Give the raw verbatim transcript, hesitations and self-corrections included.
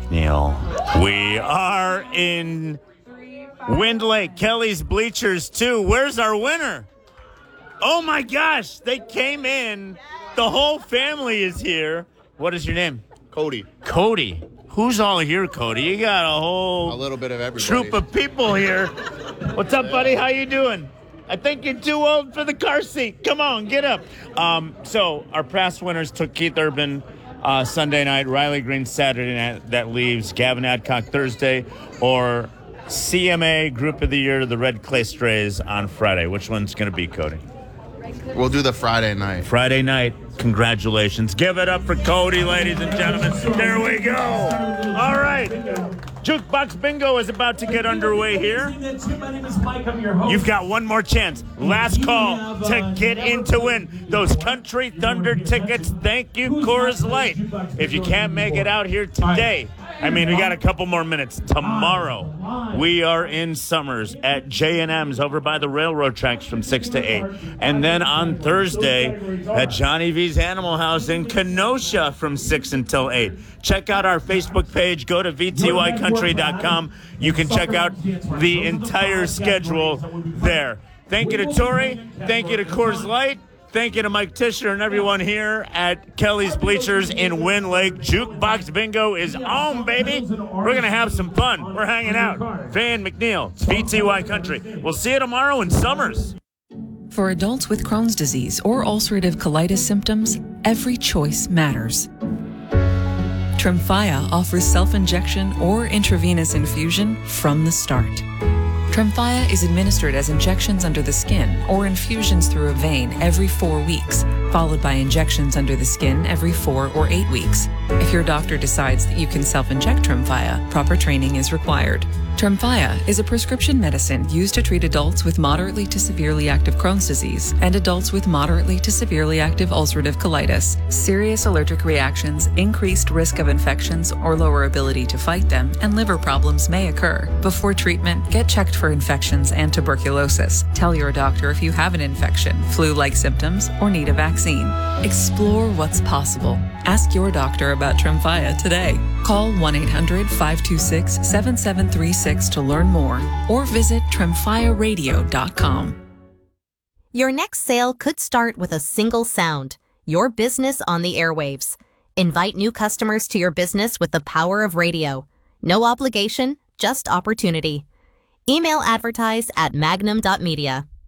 McNeil. We are in Wind Lake, Kelly's Bleachers two. Where's our winner? Oh my gosh, they came in. The whole family is here. What is your name? Cody. Cody. Who's all here, Cody? You got a whole a little bit of everybody. Troop of people here. What's up, buddy? How you doing? I think you're too old for the car seat. Come on, get up. Um, so our past winners took Keith Urban uh, Sunday night, Riley Green Saturday night. That leaves Gavin Adcock Thursday, or C M A Group of the Year, the Red Clay Strays on Friday. Which one's going to be, Cody? We'll do the Friday night. Friday night. Congratulations. Give it up for Cody, ladies and gentlemen. There we go. All right. Jukebox Bingo is about to get underway here. You've got one more chance. Last call to get in to win those Country Thunder tickets. Thank you, Coors Light. If you can't make it out here today, I mean, we got a couple more minutes. Tomorrow, we are in Summers at J and M's over by the railroad tracks from six to eight. And then on Thursday at Johnny V's Animal House in Kenosha from six until eight. Check out our Facebook page. Go to V T Y country dot com. You can check out the entire schedule there. Thank you to Tori. Thank you to Coors Light. Thank you to Mike Tischer and everyone here at Kelly's Bleachers in Wind Lake. Jukebox Bingo is on, baby. We're going to have some fun. We're hanging out. Van McNeil, it's V T Y Country. We'll see you tomorrow in Summers. For adults with Crohn's disease or ulcerative colitis symptoms, every choice matters. Tremfya offers self-injection or intravenous infusion from the start. Tremfya is administered as injections under the skin or infusions through a vein every four weeks, followed by injections under the skin every four or eight weeks. If your doctor decides that you can self-inject Tremfya, proper training is required. Tremfya is a prescription medicine used to treat adults with moderately to severely active Crohn's disease and adults with moderately to severely active ulcerative colitis. Serious allergic reactions, increased risk of infections or lower ability to fight them, and liver problems may occur. Before treatment, get checked for infections and tuberculosis. Tell your doctor if you have an infection, flu-like symptoms, or need a vaccine. Explore what's possible. Ask your doctor about Tremfya today. Call one eight hundred, five two six, seven seven three six to learn more, or visit tremfya radio dot com. Your next sale could start with a single sound, your business on the airwaves. Invite new customers to your business with the power of radio. No obligation, just opportunity. Email advertise at magnum dot media.